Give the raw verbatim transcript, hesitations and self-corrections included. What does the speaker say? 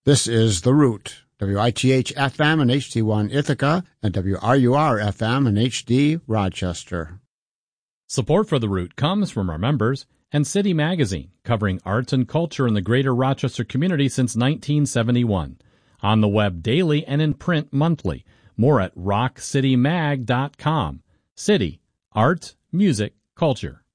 This is The Root, W I T H F M and H D one Ithaca, and W R U R F M and H D Rochester. Support for The Root comes from our members and City Magazine, covering arts and culture in the greater Rochester community since nineteen seventy-one. On the web daily and in print monthly. More at rock city mag dot com. City, art, music, culture.